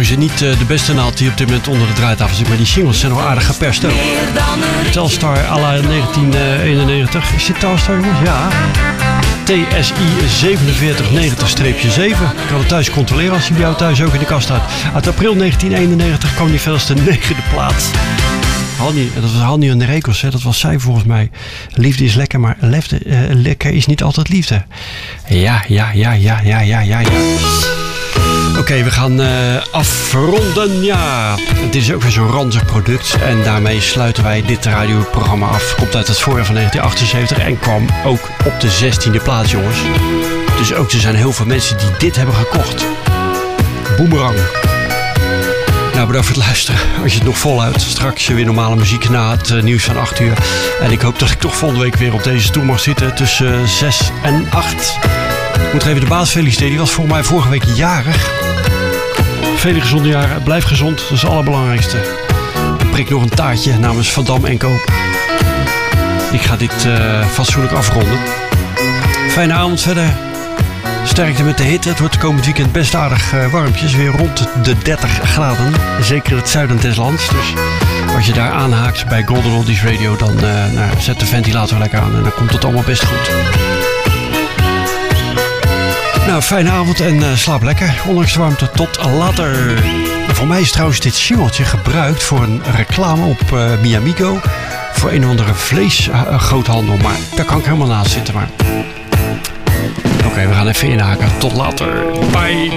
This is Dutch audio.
is het niet de beste naald die op dit moment onder de draaitafel zit, maar die singles zijn nog aardig geperst ook. Telstar à la 1991. Is dit Telstar, jongens? Ja. TSI 4790-7. Ik kan het thuis controleren als hij bij jou thuis ook in de kast staat. Uit april 1991 kwam die vers de 9e plaats. Dat was Hanni en de Rekels, hè? Dat was zij volgens mij. Liefde is lekker, maar lekker is niet altijd liefde. Ja. Oké, we gaan afronden. Ja, het is ook weer zo'n ranzig product. En daarmee sluiten wij dit radioprogramma af. Komt uit het voorjaar van 1978 en kwam ook op de 16e plaats, jongens. Dus ook er zijn heel veel mensen die dit hebben gekocht. Boomerang. Nou, bedankt voor het luisteren. Als je het nog volhoudt. Straks weer normale muziek na het nieuws van 8 uur. En ik hoop dat ik toch volgende week weer op deze stoel mag zitten tussen 6 en 8. Ik moet even de baas feliciteren. Die was volgens mij vorige week jarig. Vele gezonde jaren. Blijf gezond. Dat is het allerbelangrijkste. En prik nog een taartje namens Van Dam & Co. Ik ga dit fatsoenlijk afronden. Fijne avond verder. Sterkte met de hitte. Het wordt komend weekend best aardig warmpjes. Weer rond de 30 graden. Zeker in het zuiden des lands. Dus als je daar aanhaakt bij Golden Oldies Radio, dan zet de ventilator lekker aan. En dan komt het allemaal best goed. Nou, fijne avond en slaap lekker. Ondanks de warmte, tot later. Voor mij is trouwens dit singeltje gebruikt voor een reclame op Miamigo. Voor een of andere vleesgroothandel. Maar daar kan ik helemaal naast zitten. Maar... Oké, we gaan even inhaken. Tot later. Bye.